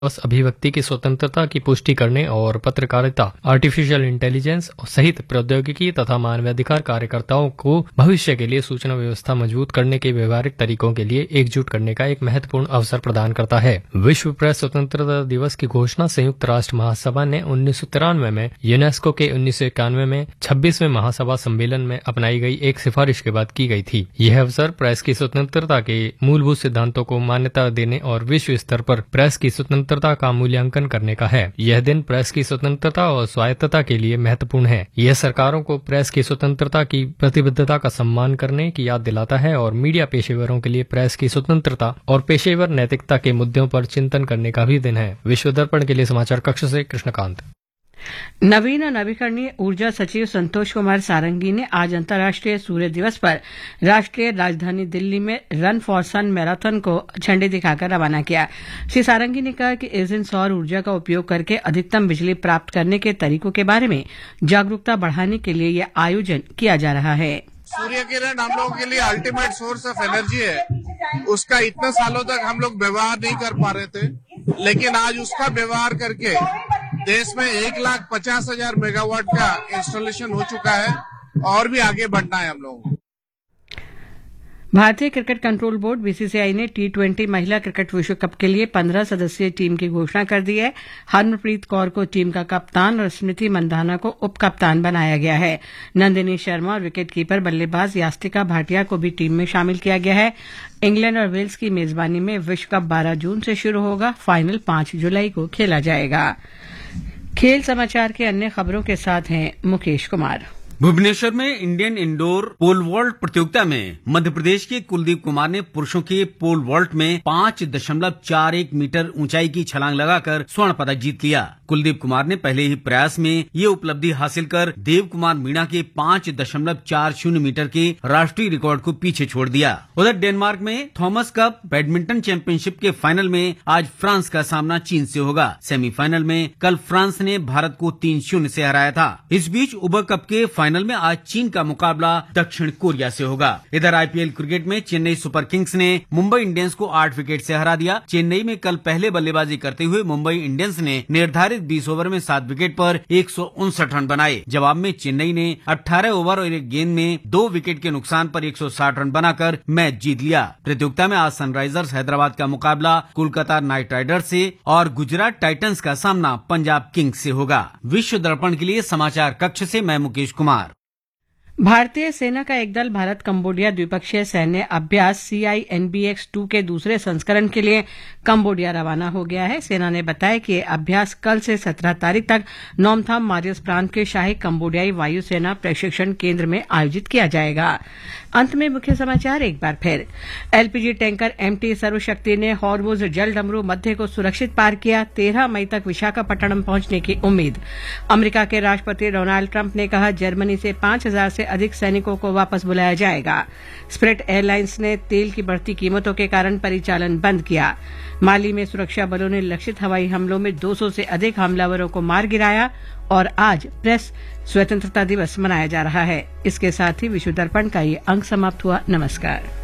अभिव्यक्ति की स्वतंत्रता की पुष्टि करने और पत्रकारिता, आर्टिफिशियल इंटेलिजेंस सहित प्रौद्योगिकी तथा मानवाधिकार कार्यकर्ताओं को भविष्य के लिए सूचना व्यवस्था मजबूत करने के व्यवहारिक तरीकों के लिए एकजुट करने का एक महत्वपूर्ण अवसर प्रदान करता है। विश्व प्रेस स्वतंत्रता दिवस की घोषणा संयुक्त राष्ट्र महासभा ने 1993 में यूनेस्को के 1991 में 26वें महासभा सम्मेलन में अपनाई गई एक सिफारिश के बाद की गई थी। यह अवसर प्रेस की स्वतंत्रता के मूलभूत सिद्धांतों को मान्यता देने और विश्व स्तर पर प्रेस की स्वतंत्रता का मूल्यांकन करने का है। यह दिन प्रेस की स्वतंत्रता और स्वायत्तता के लिए महत्वपूर्ण है। यह सरकारों को प्रेस की स्वतंत्रता की प्रतिबद्धता का सम्मान करने की याद दिलाता है और मीडिया पेशेवरों के लिए प्रेस की स्वतंत्रता और पेशेवर नैतिकता के मुद्दों पर चिंतन करने का भी दिन है। विश्व दर्पण के लिए समाचार कक्ष से कृष्णकांत। नवीन और नवीकरणीय ऊर्जा सचिव संतोष कुमार सारंगी ने आज अंतर्राष्ट्रीय सूर्य दिवस पर राष्ट्रीय राजधानी दिल्ली में रन फॉर सन मैराथन को झंडी दिखाकर रवाना किया। श्री सारंगी ने कहा कि इस दिन सौर ऊर्जा का उपयोग करके अधिकतम बिजली प्राप्त करने के तरीकों के बारे में जागरूकता बढ़ाने के लिए यह आयोजन किया जा रहा है। सूर्य किरण हम लोगों के लिए अल्टीमेट सोर्स ऑफ एनर्जी है। उसका इतने सालों तक हम लोग व्यवहार नहीं कर पा रहे थे, लेकिन आज उसका व्यवहार करके देश में 1,50,000 मेगावाट का इंस्टॉलेशन हो चुका है और भी आगे बढ़ना है हम लोगों को। भारतीय क्रिकेट कंट्रोल बोर्ड बीसीसीआई ने T20 महिला क्रिकेट विश्व कप के लिए 15 सदस्यीय टीम की घोषणा कर दी है। हरमनप्रीत कौर को टीम का कप्तान और स्मृति मंधाना को उप कप्तान बनाया गया है। नंदिनी शर्मा और विकेट कीपर बल्लेबाज यास्तिका भाटिया को भी टीम में शामिल किया गया है। इंग्लैंड और वेल्स की मेजबानी में विश्व कप 12 जून से शुरू होगा। फाइनल 5 जुलाई को खेला जाएगा। खेल समाचार के अन्य खबरों के साथ हैं मुकेश कुमार। भुवनेश्वर में इंडियन इंडोर पोल वॉल्ट प्रतियोगिता में मध्य प्रदेश के कुलदीप कुमार ने पुरुषों के पोल वॉल्ट में 5.41 मीटर ऊंचाई की छलांग लगाकर स्वर्ण पदक जीत लिया। कुलदीप कुमार ने पहले ही प्रयास में ये उपलब्धि हासिल कर देव कुमार मीणा के 5.40 मीटर के राष्ट्रीय रिकॉर्ड को पीछे छोड़ दिया। उधर डेनमार्क में थॉमस कप बैडमिंटन चैंपियनशिप के फाइनल में आज फ्रांस का सामना चीन से होगा। सेमीफाइनल में कल फ्रांस ने भारत को 3-0 से हराया था। इस बीच उबर कप के फाइनल में आज चीन का मुकाबला दक्षिण कोरिया से होगा। इधर आईपीएल क्रिकेट में चेन्नई सुपर किंग्स ने मुंबई इंडियंस को 8 विकेट से हरा दिया। चेन्नई में कल पहले बल्लेबाजी करते हुए मुंबई इंडियंस ने निर्धारित 20 ओवर में 7 विकेट पर 159 रन बनाए। जवाब में चेन्नई ने 18 ओवर और 1 गेंद में 2 विकेट के नुकसान पर 160 रन बनाकर मैच जीत लिया। प्रतियोगिता में आज सनराइजर्स हैदराबाद का मुकाबला कोलकाता नाइट राइडर्स से और गुजरात टाइटंस का सामना पंजाब किंग्स से होगा। विश्व दर्पण के लिए समाचार कक्ष से मैं मुकेश कुमार। भारतीय सेना का एक दल भारत कंबोडिया द्विपक्षीय सैन्य अभ्यास CINBX-2 के दूसरे संस्करण के लिए कंबोडिया रवाना हो गया है। सेना ने बताया कि यह अभ्यास कल से 17 तारीख तक नोमथाम मारियस प्रांत के शाही कंबोडियाई वायुसेना प्रशिक्षण केंद्र में आयोजित किया जाएगा। अंत में मुख्य समाचार एक बार फिर। LPG टैंकर MT सर्वशक्ति ने हॉर्मुज जल डमरू मध्य को सुरक्षित पार किया। 13 मई तक विशाखापट्टनम पहुंचने की उम्मीद। अमेरिका के राष्ट्रपति डोनाल्ड ट्रंप ने कहा जर्मनी से 5,000 से अधिक सैनिकों को वापस बुलाया जाएगा। स्प्रिट एयरलाइंस ने तेल की बढ़ती कीमतों के कारण परिचालन बंद किया। माली में सुरक्षा बलों ने लक्षित हवाई हमलों में 200 से अधिक हमलावरों को मार गिराया। और आज प्रेस स्वतंत्रता दिवस मनाया जा रहा है। इसके साथ ही विश्व दर्पण का ये अंक समाप्त हुआ। नमस्कार।